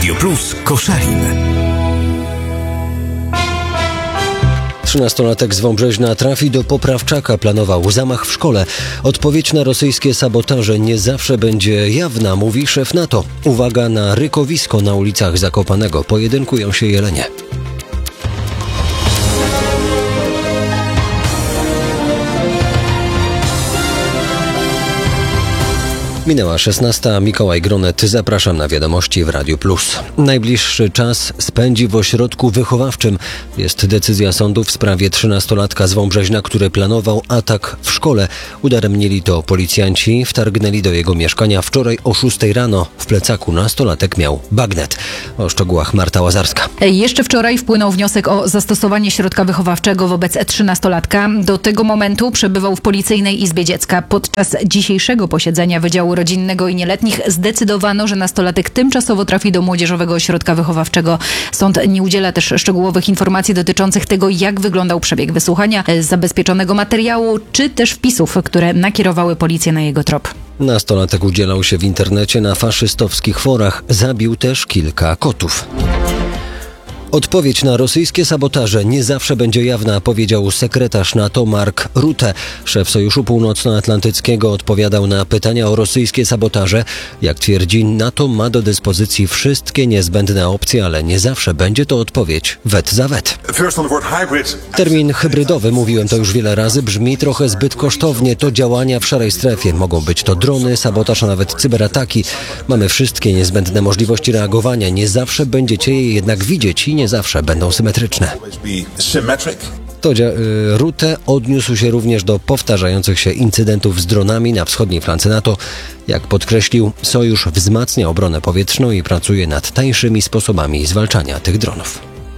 Radio Plus Koszalin. 13-latek z Wąbrzeźna trafi do poprawczaka, planował zamach w szkole. Odpowiedź na rosyjskie sabotaże nie zawsze będzie jawna, mówi szef NATO. Uwaga na rykowisko na ulicach Zakopanego. Pojedynkują się jelenie. Minęła 16. Mikołaj Gronet. Zapraszam na wiadomości w Radiu Plus. Najbliższy czas spędzi w ośrodku wychowawczym. Jest decyzja sądu w sprawie 13-latka z Wąbrzeźna, który planował atak w szkole. Udaremnili to policjanci. Wtargnęli do jego mieszkania wczoraj o 6 rano. W plecaku nastolatek miał bagnet. O szczegółach Marta Łazarska. Jeszcze wczoraj wpłynął wniosek o zastosowanie środka wychowawczego wobec 13-latka. Do tego momentu przebywał w Policyjnej Izbie Dziecka. Podczas dzisiejszego posiedzenia Wydziału Rodzinnego i Nieletnich zdecydowano, że nastolatek tymczasowo trafi do Młodzieżowego Ośrodka Wychowawczego. Sąd nie udziela też szczegółowych informacji dotyczących tego, jak wyglądał przebieg wysłuchania, zabezpieczonego materiału, czy też wpisów, które nakierowały policję na jego trop. Nastolatek udzielał się w internecie na faszystowskich forach. Zabił też kilka kotów. Odpowiedź na rosyjskie sabotaże nie zawsze będzie jawna, powiedział sekretarz NATO Mark Rutte. Szef Sojuszu Północnoatlantyckiego odpowiadał na pytania o rosyjskie sabotaże. Jak twierdzi, NATO ma do dyspozycji wszystkie niezbędne opcje, ale nie zawsze będzie to odpowiedź wet za wet. Termin hybrydowy, mówiłem to już wiele razy, brzmi trochę zbyt kosztownie. To działania w szarej strefie. Mogą być to drony, sabotaż, a nawet cyberataki. Mamy wszystkie niezbędne możliwości reagowania. Nie zawsze będziecie je jednak widzieć i nie zawsze będą symetryczne. Rutte odniósł się również do powtarzających się incydentów z dronami na wschodniej flance NATO. Jak podkreślił, Sojusz wzmacnia obronę powietrzną i pracuje nad tańszymi sposobami zwalczania tych dronów.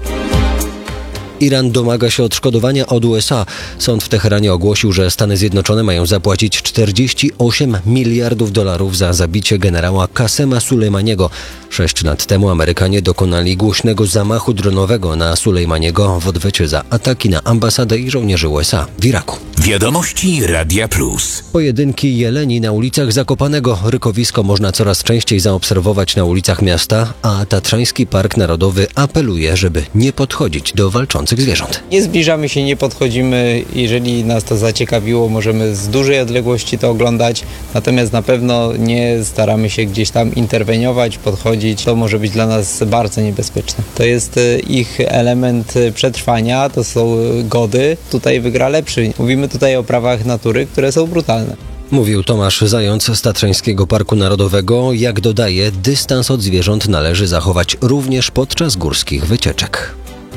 Iran domaga się odszkodowania od USA. Sąd w Teheranie ogłosił, że Stany Zjednoczone mają zapłacić $48 miliardów za zabicie generała Kasema Sulejmaniego. 6 lat temu Amerykanie dokonali głośnego zamachu dronowego na Sulejmaniego w odwecie za ataki na ambasadę i żołnierzy USA w Iraku. Wiadomości Radia Plus. Pojedynki jeleni na ulicach Zakopanego. Rykowisko można coraz częściej zaobserwować na ulicach miasta, a Tatrzański Park Narodowy apeluje, żeby nie podchodzić do walczących zwierząt. Nie zbliżamy się, nie podchodzimy. Jeżeli nas to zaciekawiło, możemy z dużej odległości to oglądać. Natomiast na pewno nie staramy się gdzieś tam interweniować, podchodzić. To może być dla nas bardzo niebezpieczne. To jest ich element przetrwania, to są gody. Tutaj wygra lepszy. Mówimy tutaj o prawach natury, które są brutalne. Mówił Tomasz Zając z Tatrzańskiego Parku Narodowego. Jak dodaje, dystans od zwierząt należy zachować również podczas górskich wycieczek.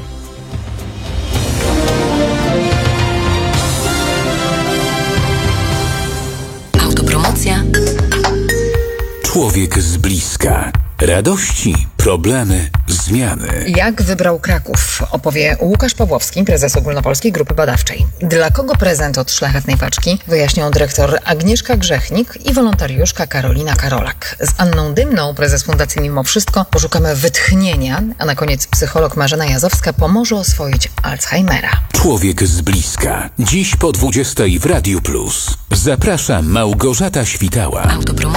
Autopromocja. Człowiek z bliska. Radości, problemy, zmiany. Jak wybrał Kraków, opowie Łukasz Pawłowski, prezes Ogólnopolskiej Grupy Badawczej. Dla kogo prezent od Szlachetnej Paczki, wyjaśnią dyrektor Agnieszka Grzechnik i wolontariuszka Karolina Karolak. Z Anną Dymną, prezes Fundacji Mimo Wszystko, poszukamy wytchnienia, a na koniec psycholog Marzena Jazowska pomoże oswoić Alzheimera. Człowiek z bliska. Dziś po 20:00 w Radiu Plus. Zapraszam Małgorzata Świtała.